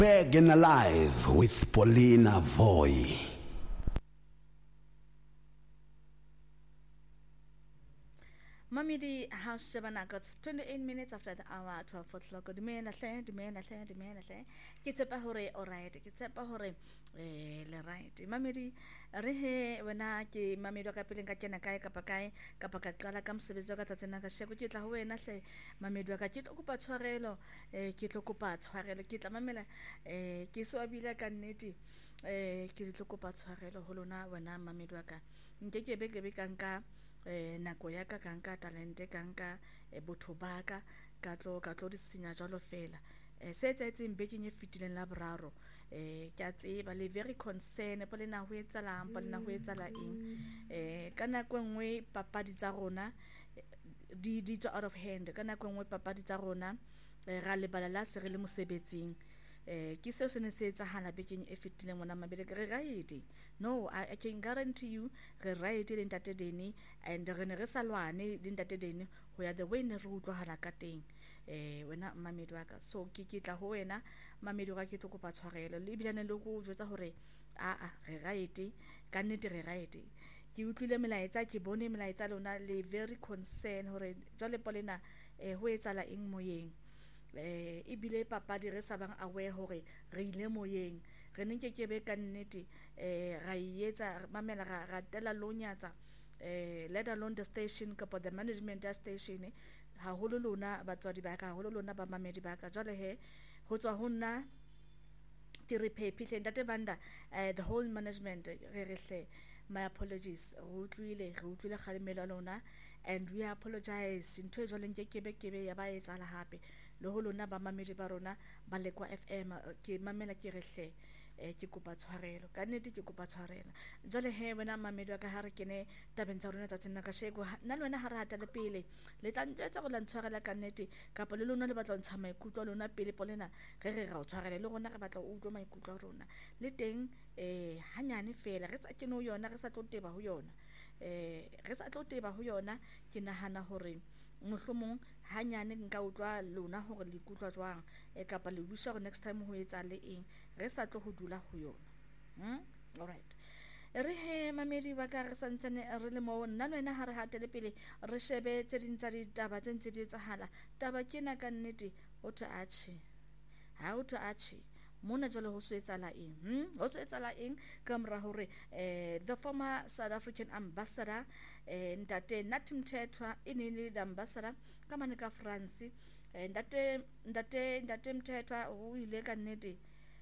Back and Alive with Paulina Voy. Mamidi House Shabana got 28 minutes after the hour 12 o'clock. The man a hle. Kitapa hore alright. Kitapa hore le right. Mamidi rehe wana ki mamido ka piling ka kena kai kapakai kapaka kala kam sebezo ka tatsena ka sheko kitla ho ena hle mamido ka kitlo kopa tshwarelo kitlo kopa tshwarelo kitla mamela ke so abile ka nnete ke tlo kopa tshwarelo ho lona wana mamido ka nke be kanka nako ya ka kanka talente kanka botho baka ka tlo di senya jalo fela se etseng beking e fitileng la boraro ke a tseba le very concern pole na ho etsala eng ka nako engwe papadi tsa rona di tswa out of hand ka nako engwe papadi tsa rona ra lebala la se re le mosebetsing ke se ne se etsahala beking e fitileng mona mabele re right no I can guarantee you re right le ntate deni and re ne re salwane le ntate deni ho ya the way ne re utlwahala ka teng wena mamedi wa ka so ke tla ho wena mamedi wa ke tlo kopa tshwarelo le bilane le go jwetsa hore re right ka nnete re right ke utlwile melaetsa ke bone melaetsa lona le very concern hore jwale polena ho etsala eng moyeng bile papadi re sa bang aware hore re ile moyeng re ne ke be ka nnete ra etsa mamela ra tela lonyatsa let alone the station kapo the management ya station ha holo lona batswadi ba ka ha holo lona ba mamedi ba ka jwale he ho tswa ho nna ke re phephihle ntate banda the whole management re hle my apologies re utlwile kgalemelo lona and we apologize ntho jwale nke ke ya ba etsala hape le ho lona ba mamedi ba rona ba le kwa FM ke mamela ke rehle ke kopa tshwarelo ka nnete ke kopa tshwarelo jwale he wena mamedi ka ha re kene tabeng tsa rona tsa tsena ka shego nna le wena ha re hata le pele le tla ntsetsa go la ntshwarela ka nnete kapo le lona le batla ntsha maikutlo lona pele polena re ra o tshwarela le rona re batla o utlwa maikutlo rona le teng hanyane fela re tsa kene ho yona re sa tlo teba ho yona ke nahana hore mohlomong hanyane nka utlwa lona hore le ikutlwa jwang kapa le busha gore next time ho etsa le eng re sa tlo ho dula ho yona alright re he mamedi ba ka re santsane re le mo nna le wena ha re hatele pele re shebe tse ding tsa ditaba tse ntse di etsahala taba kena ka nnete ho thwe achi mona jalo ho se etsala eng ka mora hore the former South African ambassador ntate Nathi Mthethwa le the ambassador ka mane ka France ntate Mthethwa o ile ka nnete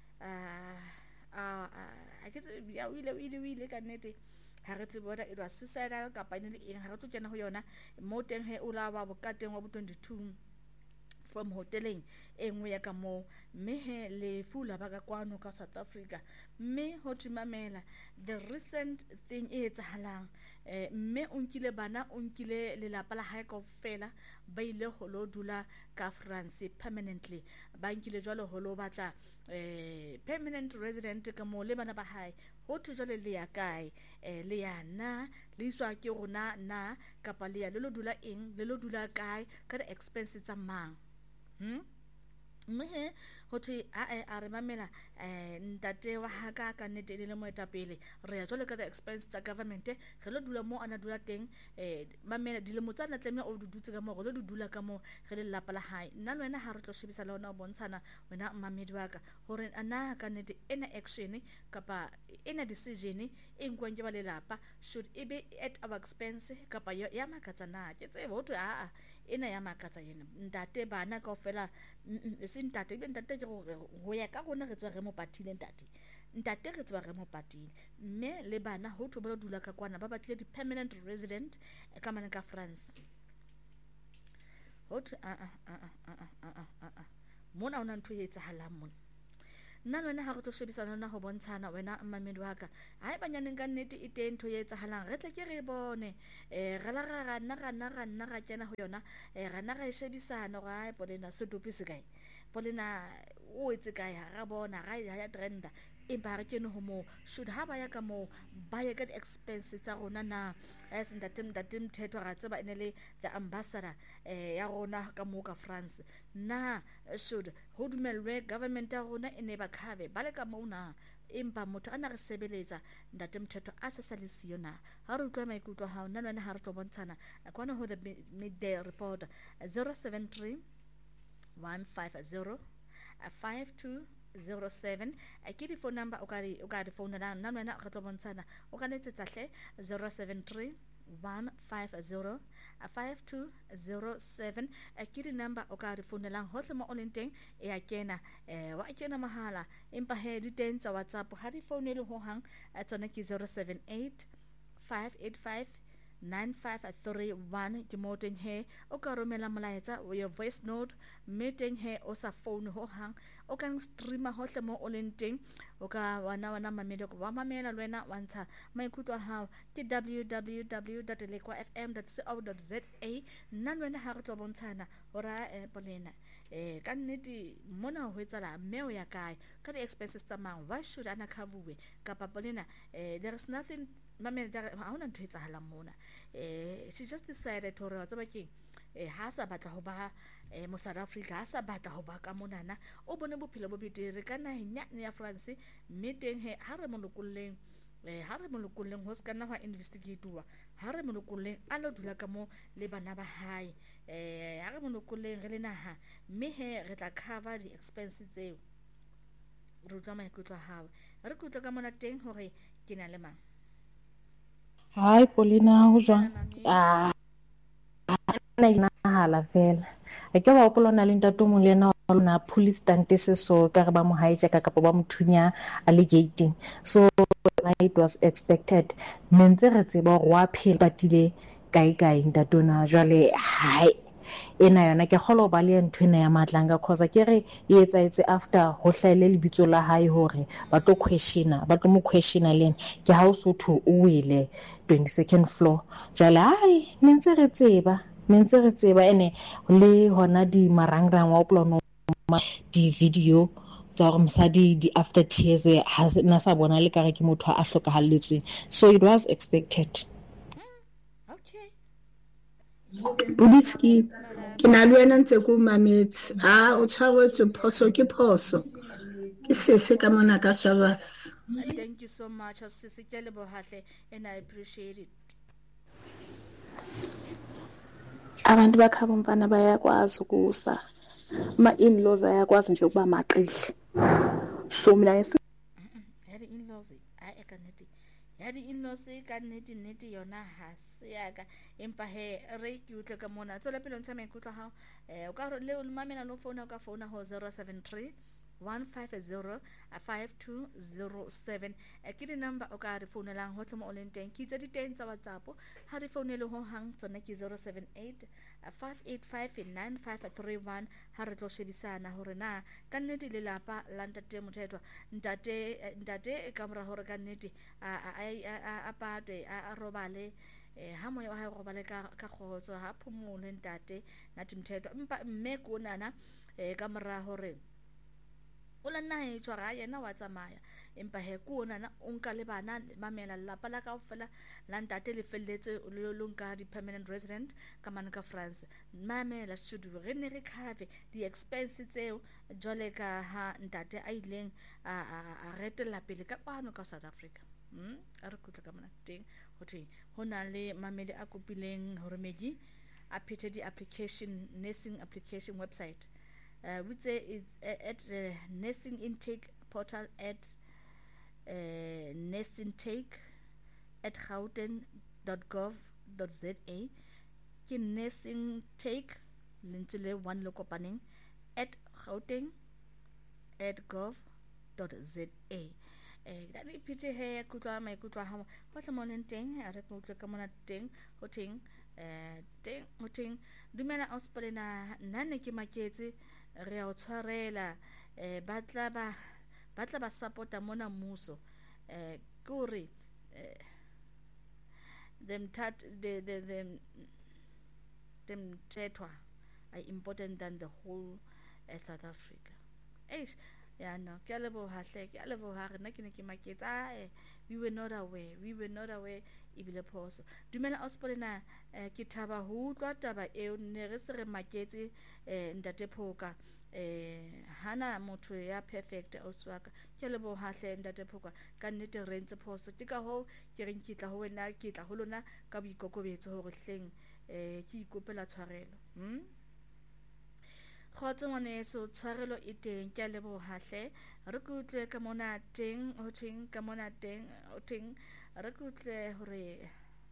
ke tsebe o ile ka nnete ha re tsebe bona it was suicidal kapa ne le eng ha re tlo kena ho yona mo teng he o la ba bokateng wa bo 22 from hoteleng engwe ya ka mo mme he le fula ba ka kwano ka South Africa mme ho timamela the recent thing etsahalang mme o nkile bana o nkile lelapa la hae kaofela ba ile ho lo dula ka France permanently ba nkile jwalo ho lo batla permanent resident ka mo le bana ba hae ho thwe jwale le ya kae le yana le iswa ke rona na kapa le ya le lo dula eng le lo dula kae ka the expenses tsa mang mme ho thwe a re mamela ntate wa haka ka nnete le moetapele re ya jwale ka the expense tsa government re lo dula mo ana dula teng mamela dilemo tsa na tlemea o dudutse ka mo re lo dula ka mo re le lapa la hae nna le wena ha re tlo shebisa le ona o bontshana wena mamedi wa ka hore ana ka nnete ena action kapa ena decision e nkwang ke ba lelapa should it be at our expense kapa ya makatsa na ke tsebe ho thwe ena ya makatsa yena ntate bana kaofela ntate ke go ya ka rona re tswa re mo patile ntate re tswa re mo patile mme le bana ho thwe ba dula ka kwana ba batlile di permanent resident ka mane ka France ho thwe mona ona ntho e etsahalang mona nna lona ha re tlo shebisana na ho bontshana wena mamedi wa ka ha e banyaneng ka nnete e teng ntho e etsahalang re tle ke re bone re la ra nna ra kena ho yona ra nna ra e shebisana gore polena se topi se kae polena o etse kae ga bona ga ya trenda empa re kene ho mo should ha ba ya ka mo ba ya ka di-expense tsa rona na as ntate Mthethwa ra tseba ene le the ambassador ya rona ka mo ka France na should ho dumelwe government ya rona ene ba khabe ba le ka mo na empa motho ana re sebeletsa ntate Mthethwa a se sa le siyo na ha re utlwa maikutlo ha ona lwana ha re tlo bontshana kwana ho the midday report 073 150 5207 ke di phone number o ka di phone na wena re tlo bontshana o ka letsetsa hle 073 150 5207 ke di number o ka re founelang hohle mo o leng teng e a kena wa kena mahala empa he di teng tsa WhatsApp ha di founele ho hang tsona ke 078 585 9531 ke mo teng he o ka romela molaetsa o your voice note mme teng he o sa phone ho hang o ka streama hohle mo o leng teng o ka wana mamelo wa mamela lwena wa ntsha maikutlo a hao ke www.lekwafm.co.za nna lwena ha re tlo bontshana hora Polena ka nnete mona ho etsala mme o ya kae ka di-expenses tsa mang why should ana cover kapa Polena there is nothing mamela ha hona ntho etsahalang mona she just decided hore wa tsaba keng ha sa batla ho ba mo South Africa ha sa batla ho ba ka monana o bone bophelo bo betere ka naheng ya France mme teng he ha re monokolleng ho se ka nna hwa investigate-wa ha re monokolleng a lo dula ka mo le bana ba hae ha re monokolleng re le naha mme he re tla cover di expenses tseo re utlwa maikutlo a hao re kutlo ka mona teng hore ke na le mang. Hi Polina ho jwang nna inahala fela a ke ba hopola na le ntate mo le ena na police tante se so ka re ba mo hijack kapa ba mothunya alligating so it was expected ntse re tseba go a phela batile kae ntate ona jwale hai ena yona ke kholo ba le ntwe na ya matlanga cause ke re e etsaetse after ho hlaile lebitso la hae hore ba tlo mo questiona len ke ha o sotho o wele 22nd floor jwale hai ntse re tseba ene le hona di marangrang wa plono di video tsa gore mosadi di after tears ha na sa bona le kare ke motho a hlokahalletsweng so it was expected. Okay Budiski ke na le wena ntse ko mametse o tshwaretswe phoso ke phoso ke se ka mona ka Shabas. Thank you so much sisikele bohahle and I appreciate it. Abantu bakhabomfana bayakwazi ukusa ma-in-laws ayakwazi nje ukuba maqili so mina yadi in-laws yadi in-laws ka nnete yona ha se yaka empa he re ke utlwe ka mona tsola pele ntse maikutlo ha o ka re le mamela no phone ka phone ho 073 150 5207 ke di number o ka re founelang ho tlemo o leng teng ke tse di teng tsa WhatsApp ha re founele ho hang tsona ke 078 585 9531 ha re tlo shebisana hore na ka nnete le lapa la ntate Mthethwa ntate ka mora hore ka nnete a pate a robale ha moya wa hae robale ka khotso ha phomole ntate nate Mthethwa empa mme ko nana ka mora hore o la nna e tshwara yena wa tsamaya empa he ko nana o nka le bana mamela lapa la kaofela la ntate le felletse lo nka di permanent resident ka man ka France mamela studio re ne re khave di expenses tseo jole ka ha ntate a ileng a retela pele ka kwano ka South Africa a re kutla ka mona teng ho thwe ho na le mamele a kopileng hore megi a phete di application nursing application website which is at nursing intake portal at nursingtake@gauteng.gov.za ke nursing take lentile one lokopaneng @gauteng.gov.za da di phete he kutwa maikutlo ha ba tlamoneng teng a re kutlo ka mona teng ho teng dumela Auspelena nna ke maketse re a tshwarela batla ba supporta mona mmuso ke hore them Mthethwa are important than the whole South Africa ya no ke a leboha hle ke a leboha rena ke ne ke maketsa we were not aware ebile phoso dumela Ospolina ke thaba ho utlwa taba eo ne re se re maketse ntate Phoka hana motho ya perfect oswaka ke a leboha hle ntate Phoka ka nnete re ntse phoso ke ka ho ke reng ke tla ho wena ke tla ho lona ka boikokobetso hore hleng ke ikopela tshwarelo khotso ngwaneso tshwarelo e teng ke a leboha hle re ke utlwe ka mona teng ho theng ka mona teng ho theng re ke utlwe hore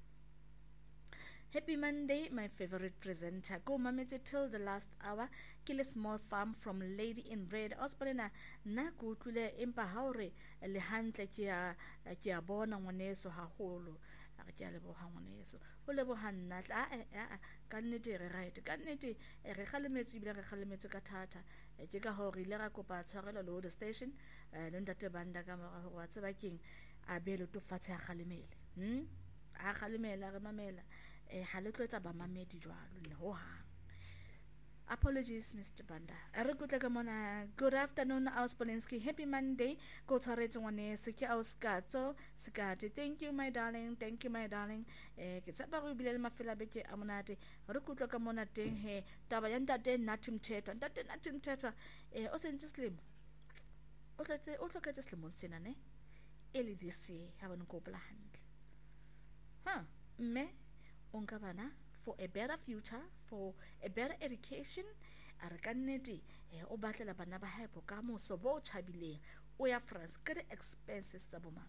Happy Monday, my favorite presenter. Go mametse till the last hour. Kill a small farm from Lady in Red. Ospolina na go utlwile empa ha hore le hantle ke a bona ngwaneso haholo. Ke a leboha ngwaneso. O leboha nna ka nnete re right. Ka nnete re kgalemetse ibile re kgalemetse ka thata. Ke ka hore ile ra kopa tshwarelo lo the station. Le ntate banda ka mora hore wa tseba keng a belo to fatshe a kgalemele. A kgalemela re mamela. Ha le tlo etsa ba mamedi jwalo le ho hang. Apologies Mr. Banda. Re kutle ka mona. Good afternoon Auspolinski. Happy Monday. Go tshwaretse ngwaneso ke Auskatso Skati. Thank you my darling. Thank you my darling. Ke tsapa go bile le mafela beke a monate. Re kutle ka mona teng he. Taba ya ntate Natim Theta. Ntate Natim Theta o sentse selemo. O tloketse selemo sena ne. Eli this year ha bana go pla handle. Mme onka bana for a better future, for a better education. A re ka nnete o batlela bana ba hae bokamoso bo tjhabileng o ya France ka di-expenses tsa boma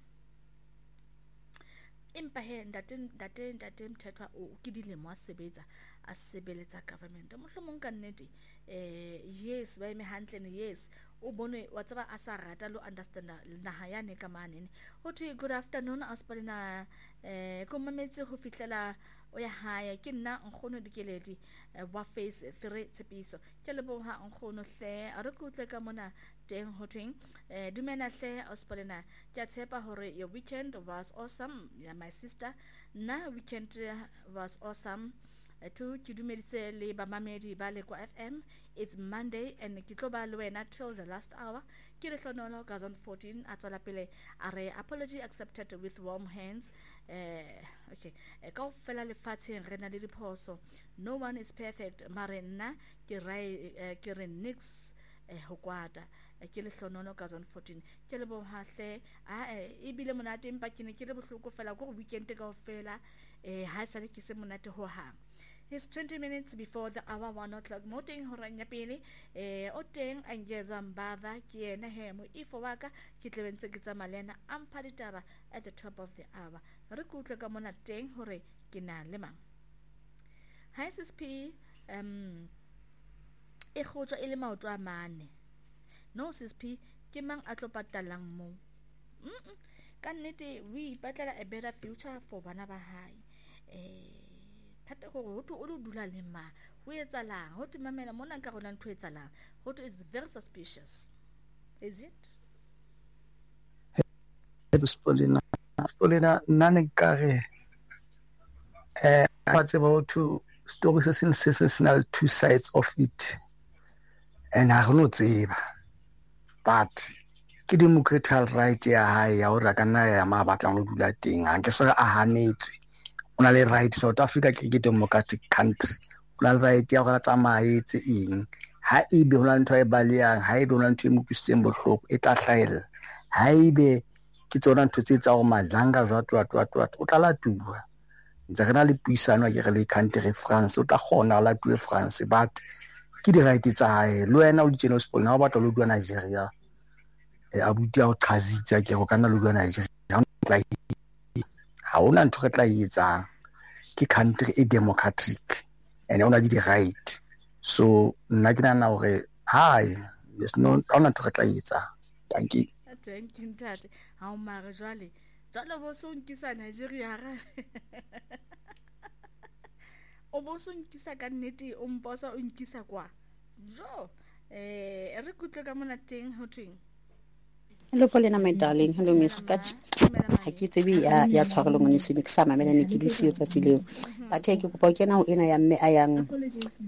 empa he ntate Mthethwa o ke dilemo a sebeletsa government mohlomong ka nnete yes ba eme hantle ne yes o bone wa tsaba a sa rata lo understand naha ya ne ka manene ho thwe good afternoon Aspolina ko mametse ho fihlela o ya haya ke nna nkgono dikeledi wa face 3 tshepiso ke leboha nkgono hle a re kutle ka mona teng ho thweng dumela hle Aspolina ke a tshepa hore your weekend was awesome yeah, my sister na weekend was awesome to ke dumedise le ba mamedi ba le kwa FM. It's Monday and ke tlo ba le wena till the last hour. Ke le hlonolo ka zone 14 a tswela pele a re apology accepted with warm hands. Okay ka fela le fatsheng re na le diphoso. No one is perfect mare nna ke re nix ho kwata ke le hlonolo ka zone 14 ke le bohahle e bile monate empa ke ne ke le bohloko fela go weekend ka ofela ha sa le ke se monate ho hang. It's 20 minutes before the hour 1 o'clock. Moting horanya pele o teng angeza mbava ke ena he mo ifo waka ke tlebentse ke tsa malena ampa ditaba at the top of the hour. Re kutle ka mona teng hore ke na le mang. Hi SSP e khotsa ile maoto a mane. No SSP ke mang a tlo patalang mo. Ka nnete we patla a better future for bana ba hae. Thata go to o dula le ma ho etsalang ho timamela mona ka rona ntho etsalang ho to is very suspicious is it Spolina nane kare what's about to stories sensational two sides of it and I don't know but ke democratic right ya hae ya hore kana ya ma batlang ho dula teng ha ke se a hanetswe ona le right South Africa ke democratic country ona le right ya go tsamaetse eng ha ebe hona ntho e baleang ha ebe hona ntho e mopusitseng bohloko e tla hlaela ha ebe ke tsona ntho tse tsa go malanga jwat o tla latua ntse re na le puisano ke re le country France o tla gona la tue France but ke di right tsa hae le wena o ditjeno sport na o batla lo dua Nigeria abuti a o qhazitsa ke go kana lo dua Nigeria ha ona ntho re tla etsang ke country e democratic and ona di right so nna ke nana hore hi there's no ona ntho re tla etsang thank you ntate ha o mare jwale bo so nkisa Nigeria ra o bo so nkisa ka nnete o mposa o nkisa kwa jo re kutle ka mona teng ho tweng. Hello Paulina my darling, hello Miss Kat. Ha ke tsebe ya tshwarelo ngone se ke sa mamela ne ke di sio tsa tsileo. Ba ke kopa ke na o ena ya mme a yang